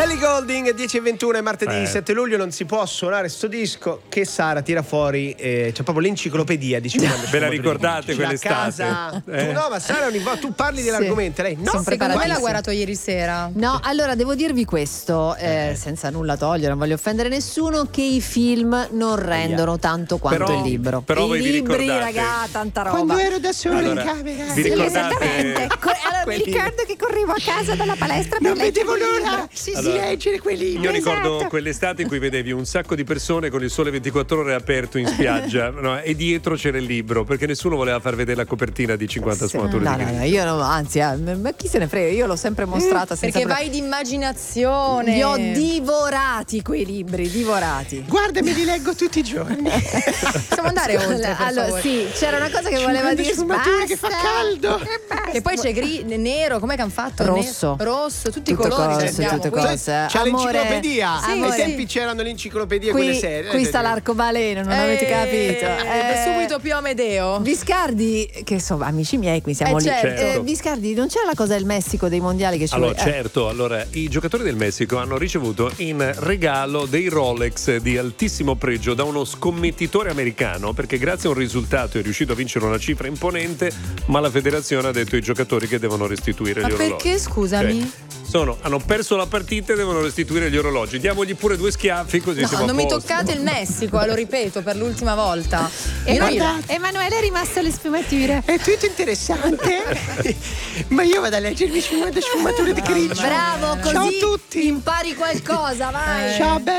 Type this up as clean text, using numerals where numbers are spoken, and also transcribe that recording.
Ellie Goulding, 10:21, è martedì 7 luglio, non si può suonare sto disco che Sara tira fuori, c'è proprio l'enciclopedia di 50. Ve la ricordate quell'estate? Tu no, ma Sara tu parli dell'argomento, lei no. Secondo me l'ha guardato ieri sera. No, allora devo dirvi questo, senza nulla togliere, non voglio offendere nessuno, che i film non rendono tanto quanto il libro. Però i voi vi libri, ricordate? raga, tanta roba. Quando ero da solo in camera. Vi ricordate? Allora mi ricordo che correvo a casa dalla palestra per Non vedevo leggere l'ora di leggere quei libri. Io ricordo quell'estate in cui vedevi un sacco di persone con il sole 24 ore aperto in spiaggia, no? E dietro c'era il libro, perché nessuno voleva far vedere la copertina di 50 sfumature di grigio. No, io no, anzi, ma chi se ne frega, io l'ho sempre mostrata senza Perché vai di immaginazione. Li ho divorati quei libri, divorati. Guarda, me li leggo tutti i giorni. Possiamo andare oltre, per Allora, favore. sì, c'era una cosa che voleva dire. Sfumature che fa caldo. E poi c'è nero, com'è che hanno fatto? Rosso. Rosso, tutti i Tutte colori cose, che abbiamo tutte qui. cose. C'ha Amore, l'enciclopedia. sì, Ai sì. tempi c'erano le enciclopedie, quelle Qui, serie. qui sta l'arcobaleno, non avete capito. Subito più Amedeo. Viscardi, che insomma, amici miei, qui siamo lì. certo. Viscardi, non c'era la cosa del Messico, dei mondiali che ci Allora, vuole- certo, allora i giocatori del Messico hanno ricevuto in regalo dei Rolex di altissimo pregio da uno scommettitore americano, perché grazie a un risultato è riuscito a vincere una cifra imponente, ma la federazione ha detto ai giocatori che devono restituire Ma gli orologi. perché, scusami? Hanno perso la partita e devono restituire gli orologi. Diamogli pure 2 schiaffi così No, siamo a non mi posto. toccate il Messico, lo ripeto per l'ultima volta. Emanuele è rimasto alle sfumature. È tutto interessante. Ma io vado a leggermi sfumature di grigio. Bravo, così Ciao a tutti. impari qualcosa, vai. Ciao,